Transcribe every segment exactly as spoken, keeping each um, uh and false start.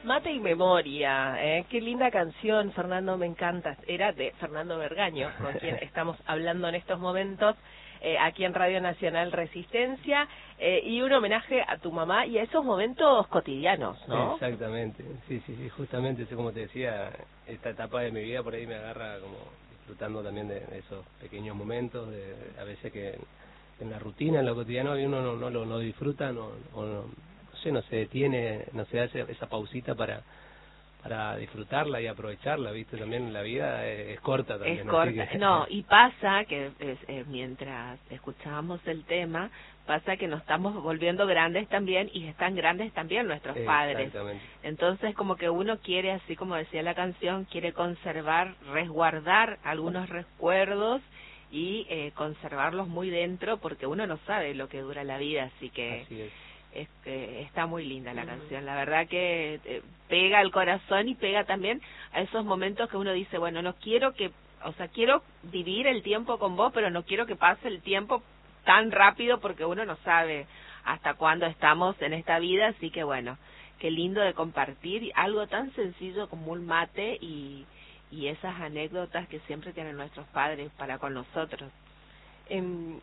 Mate y Memoria, ¿eh? Qué linda canción, Fernando, me encanta. Era de Fernando Bergaño, con quien estamos hablando en estos momentos, eh, aquí en Radio Nacional Resistencia, eh, y un homenaje a tu mamá y a esos momentos cotidianos, ¿no? Exactamente, sí, sí, sí, justamente, como te decía, esta etapa de mi vida por ahí me agarra como disfrutando también de, de esos pequeños momentos, de, de a veces que en la rutina, en lo cotidiano, uno no, no lo no disfruta, no, o no, no sé, no se detiene, no se hace esa pausita para para disfrutarla y aprovecharla, ¿viste? También la vida es, es corta también. Es corta, así que... no, y pasa que es, eh, mientras escuchábamos el tema, pasa que nos estamos volviendo grandes también y están grandes también nuestros padres. Entonces como que uno quiere, así como decía la canción, quiere conservar, resguardar algunos recuerdos y eh, conservarlos muy dentro porque uno no sabe lo que dura la vida, así que... Así es. Es, eh, está muy linda la canción, la verdad que eh, pega al corazón y pega también a esos momentos que uno dice, bueno, no quiero que, o sea, quiero vivir el tiempo con vos, pero no quiero que pase el tiempo tan rápido porque uno no sabe hasta cuándo estamos en esta vida, así que bueno, qué lindo de compartir algo tan sencillo como un mate y, y esas anécdotas que siempre tienen nuestros padres para con nosotros. Eh,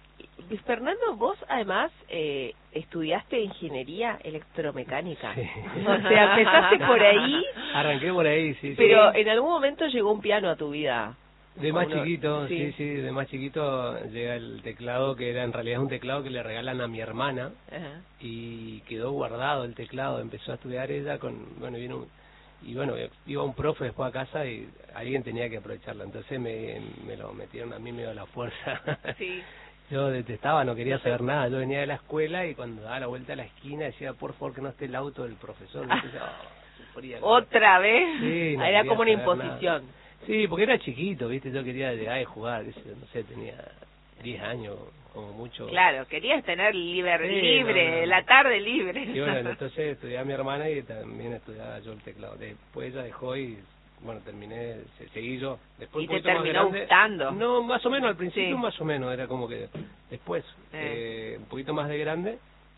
Fernando, vos además eh, estudiaste ingeniería electromecánica, sí. O sea, empezaste por ahí. Arranqué por ahí, sí. Pero sí. en algún momento llegó un piano a tu vida. De más uno, chiquito, sí. sí, sí, de más chiquito llega el teclado, que era en realidad un teclado que le regalan a mi hermana. Ajá. Y quedó guardado el teclado, empezó a estudiar ella con, bueno, vino un, y bueno, iba un profe después a casa y alguien tenía que aprovecharlo, entonces me, me lo metieron a mí medio a la fuerza. Sí. Yo detestaba, no quería saber nada, yo venía de la escuela y cuando daba la vuelta a la esquina decía, por favor que no esté el auto del profesor. Entonces, oh, sufría, ¿otra vez? Sí, no era como una imposición. Nada. Sí, porque era chiquito, viste, yo quería llegar y jugar, no sé, tenía diez años como mucho. Claro, querías tener liber, sí, libre, no, no. la tarde libre. Y bueno, entonces estudiaba mi hermana y también estudiaba yo el teclado. Después ella dejó y, bueno, terminé, seguí yo. Después, ¿Y te terminó más gustando? No, más o menos, al principio sí. más o menos, era como que después, eh. eh, un poquito más de grande,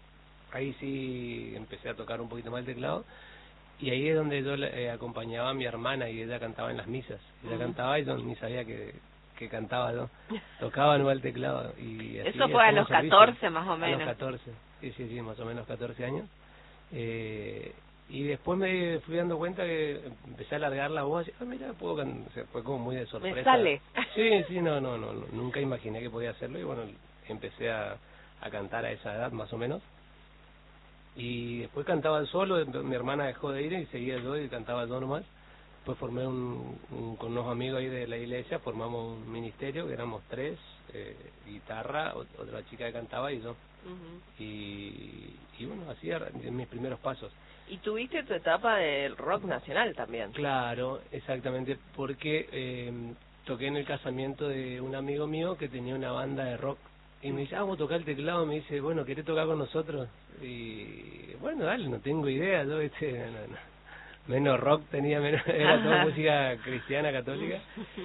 ahí sí empecé a tocar un poquito más el teclado. Y ahí es donde yo eh, acompañaba a mi hermana y ella cantaba en las misas. Ella uh-huh. cantaba y yo ni sabía que... que cantaba yo, tocaba no el teclado y así. Eso fue a los servicio. catorce más o menos. A los catorce, sí, sí, sí, más o menos catorce años. Eh, y después me fui dando cuenta que empecé a alargar la voz, y, ah, mira, puedo cantar, o sea, fue como muy de sorpresa. Me sale. Sí, sí, no, no, no, no, nunca imaginé que podía hacerlo y bueno, empecé a, a cantar a esa edad más o menos. Y después cantaba solo, mi hermana dejó de ir y seguía yo y cantaba yo nomás. Después formé un, un, con unos amigos ahí de la iglesia, formamos un ministerio, que éramos tres, eh, guitarra, otra chica que cantaba y yo. Uh-huh. y, y bueno, así eran mis primeros pasos. Y tuviste tu etapa del rock nacional también. Claro, exactamente, porque eh, toqué en el casamiento de un amigo mío que tenía una banda de rock. Y me dice, ah, vos tocás el teclado, me dice, bueno, ¿querés tocar con nosotros? Y bueno, dale, no tengo idea, yo, este, no, no. menos rock tenía, menos, era toda música cristiana, católica,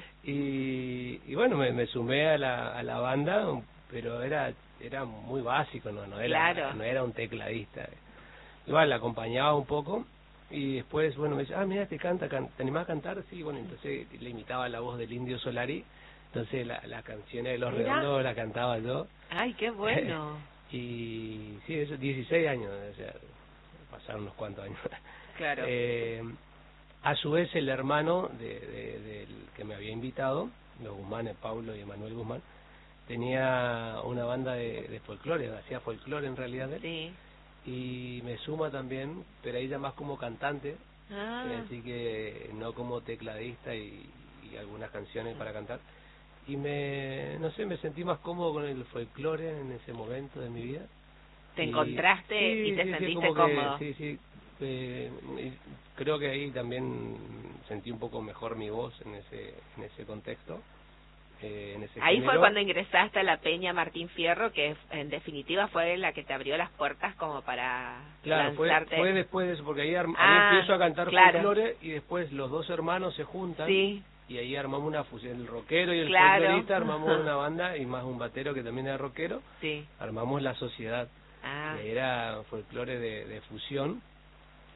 y, y bueno, me, me sumé a la, a la banda, pero era era muy básico, no no era, claro. no era un tecladista. Igual, la acompañaba un poco, y después, bueno, me dice, ah, mira, te canta, can, ¿te animás a cantar? Sí, bueno, entonces le imitaba la voz del Indio Solari, entonces la, las canciones de Los ¿Mira? Redondos la cantaba yo. ¡Ay, qué bueno! Y sí, eso, dieciséis años, o sea, pasaron unos cuantos años. Claro. Eh, a su vez, el hermano de, de, del que me había invitado, los Guzmanes, Paulo y Emanuel Guzmán, tenía una banda de, de folclore, hacía folclore en realidad él. Sí. Y me suma también, pero ella más como cantante, ah. eh, así que no como tecladista y, y algunas canciones para cantar. Y me, no sé, me sentí más cómodo con el folclore en ese momento de mi vida. Te y, encontraste sí, y te sí, sentiste sí, como cómodo. Que, sí, sí. Eh, creo que ahí también sentí un poco mejor mi voz en ese en ese contexto. Eh, en ese ahí género. Fue cuando ingresaste a la Peña Martín Fierro, que en definitiva fue la que te abrió las puertas como para claro, lanzarte. Fue, fue después de eso, porque ahí, arm, ah, ahí empiezo a cantar claro. folclore y después los dos hermanos se juntan. Sí. Y ahí armamos una fusión, el rockero y el claro. folclorista, armamos una banda y más un batero que también era rockero. Sí. Armamos La Sociedad, ah. que era folclore de, de fusión.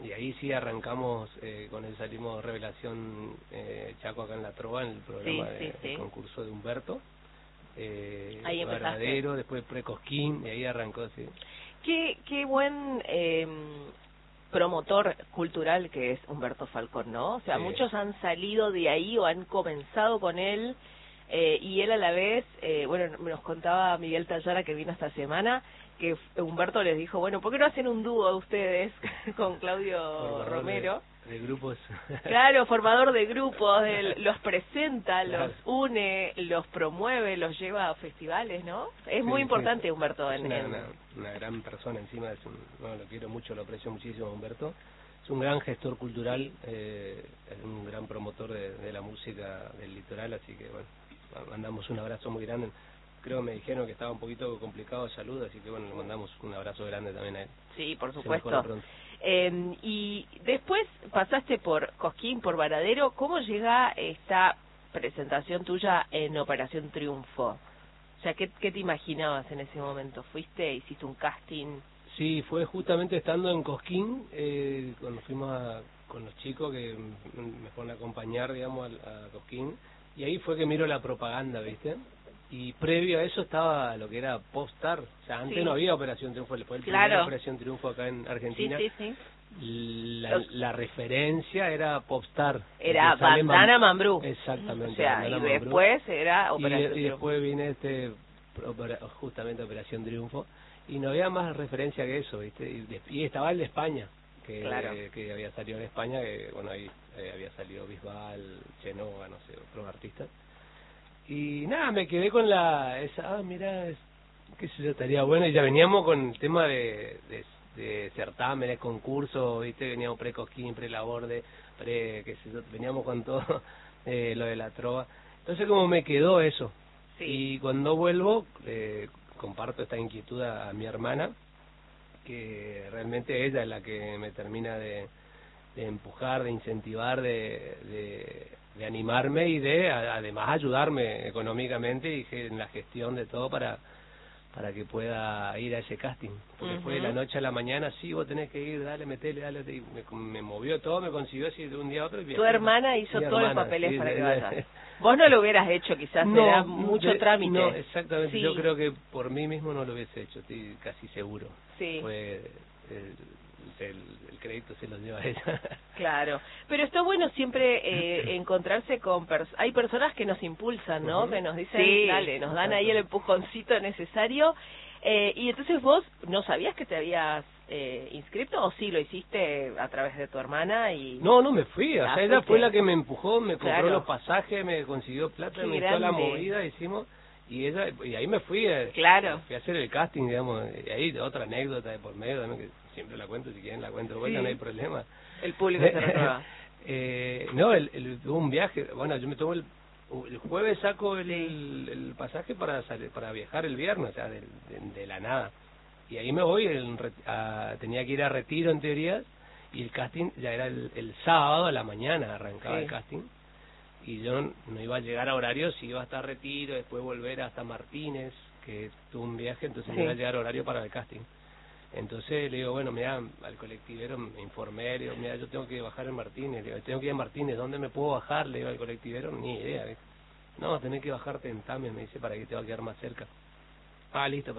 y ahí sí arrancamos, eh, con él salimos Revelación eh, Chaco acá en La Trova, en el programa Sí, sí, de, sí. de concurso de Humberto. Eh, Ahí empezaste. Varadero, después Precosquín, y ahí arrancó, sí. Qué, qué buen eh, promotor cultural que es Humberto Falcón, ¿no? O sea, Sí. muchos han salido de ahí o han comenzado con él, eh, y él a la vez, eh, bueno, nos contaba Miguel Tallara, que vino esta semana, que Humberto les dijo, bueno, ¿por qué no hacen un dúo ustedes con Claudio Formador Romero? De, de grupos. Claro, formador de grupos, él los presenta, Claro. los une, los promueve, los lleva a festivales, ¿no? Es Sí, muy sí. importante Humberto Es en, una, en... una, una gran persona encima, es un, no, lo quiero mucho, lo aprecio muchísimo a Humberto. Es un gran gestor cultural, Sí. eh, es un gran promotor de, de la música del litoral, así que bueno, mandamos un abrazo muy grande. Creo que me dijeron que estaba un poquito complicado de salud, así que bueno, le mandamos un abrazo grande también a él. Sí, por Se supuesto. mejore pronto. Eh, y después pasaste por Cosquín, por Varadero. ¿Cómo llega esta presentación tuya en Operación Triunfo? O sea, ¿qué, qué te imaginabas en ese momento? ¿Fuiste, hiciste un casting? Sí, fue justamente estando en Cosquín, eh, cuando fuimos a, con los chicos que me fueron a acompañar, digamos, a, a Cosquín, y ahí fue que miro la propaganda, ¿viste? Y previo a eso estaba lo que era Popstar, o sea, antes Sí. no había Operación Triunfo, fue el Claro. primer Operación Triunfo acá en Argentina. Sí, sí, sí. La, Los- la referencia era Popstar. Era que sale Bandana Mam- Mambrú. Exactamente. O sea, Bandana y Mambrú. después era Y, Operación y Triunfo. después viene este, opera- justamente Operación Triunfo, y no había más referencia que eso, ¿viste? Y, de- y estaba el de España, que, Claro. que había salido en España, que bueno, ahí eh, había salido Bisbal, Chenoa, no sé, otros artistas. Y nada, me quedé con la, esa, ah, mira, es, qué sé yo, estaría bueno, y ya veníamos con el tema de, de, de certámenes, concursos, ¿viste? Veníamos pre-Cosquín, pre-Laborde, pre, qué sé yo, veníamos con todo eh, lo de la trova. Entonces como me quedó eso. Sí. Y cuando vuelvo, eh, comparto esta inquietud a, a mi hermana, que realmente ella es la que me termina de, de empujar, de incentivar, de, de, de animarme y de a, además ayudarme económicamente y en la gestión de todo para para que pueda ir a ese casting. Porque fue de la Ujú. noche a la mañana, sí, vos tenés que ir, dale, metele, dale, y me, me movió todo, me consiguió así de un día a otro. Y Tu viajé. hermana hizo Mi todos los hermana, papeles sí, para de- que de- vayas. Vos no lo hubieras hecho, quizás era mucho de- trámite. No, exactamente. Sí. Yo creo que por mí mismo no lo hubiese hecho, estoy casi seguro. Sí. Fue el, el, el crédito se lo lleva a ella. Claro, pero está bueno siempre eh, encontrarse con personas. Hay personas que nos impulsan, ¿no? Ujú. Que nos dicen, Sí, dale, nos dan exacto. ahí el empujoncito necesario. Eh, y entonces vos, ¿no sabías que te habías eh, inscrito o sí lo hiciste a través de tu hermana? Y No, no me fui, o Ah, sea, ella fuiste. fue la que me empujó, me compró Claro. los pasajes, me consiguió plata, Qué me hizo la grande. movida, hicimos, y ella y ahí me fui, eh, Claro. fui a hacer el casting, digamos, y ahí otra anécdota de por medio también, que siempre la cuento, si quieren la cuento de vuelta, Sí. no hay problema. El público se renueva. eh, no, el, el, tuve un viaje, bueno, yo me tomo el, el jueves saco el, el, el pasaje para salir, para viajar el viernes, o sea, de, de, de la nada. Y ahí me voy, el, a, tenía que ir a Retiro en teoría, y el casting ya era el, el sábado a la mañana, arrancaba Sí. el casting, y yo no iba a llegar a horario, si iba hasta Retiro, después volver hasta Martínez, que tuve un viaje, entonces Sí. no iba a llegar a horario para el casting. Entonces le digo, bueno, mira, al colectivero me informé, le digo, mira, yo tengo que bajar en Martínez, le digo, tengo que ir a Martínez, ¿dónde me puedo bajar? Le digo al colectivero, ni idea, ¿ves? No, tenés que bajarte en Tames, me dice, para que te va a quedar más cerca. Ah, listo.